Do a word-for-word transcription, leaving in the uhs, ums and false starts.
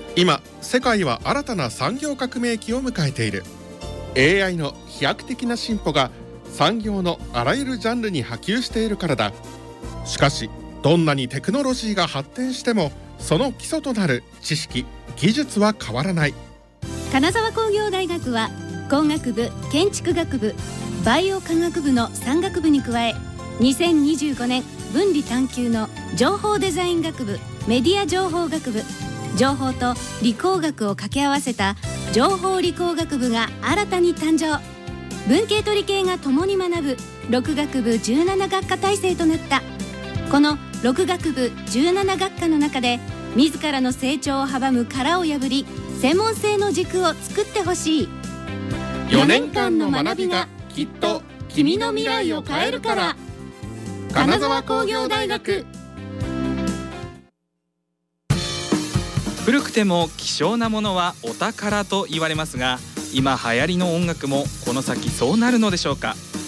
今世界は新たな産業革命期を迎えている。 エーアイ の飛躍的な進歩が産業のあらゆるジャンルに波及しているからだ。しかしどんなにテクノロジーが発展してもその基礎となる知識・技術は変わらない。 金沢工業大学は工学部、建築学部、バイオ科学部のさん学部に加え、にせんにじゅうごねん分離探究の情報デザイン学部、メディア情報学部、情報と理工学を掛け合わせた情報理工学部が新たに誕生。文系と理系が共に学ぶろく学部じゅうなな学科体制となった。このろく学部じゅうなな学科の中で自らの成長を阻む殻を破り、専門性の軸を作ってほしい。 よねんかんの学びがきっと君の未来を変えるから。金沢工業大学。 古くても希少なものはお宝と言われますが、今流行りの音楽もこの先そうなるのでしょうか。